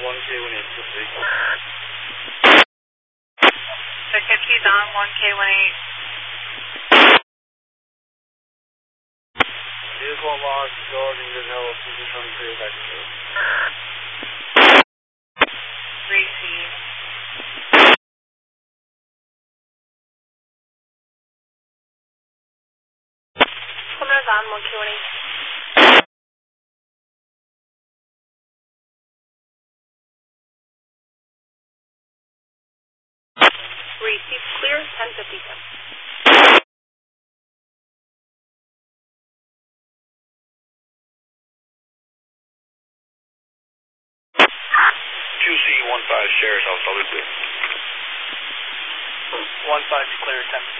1K18. Ticket keys on 1K18. Vehicle lost, dog in good health, position on clear back to you. Receive. Plymouth on 1K18. Receive clear 1057. 2C15 Sheriff's House, I'll be clear. 15 clear 10.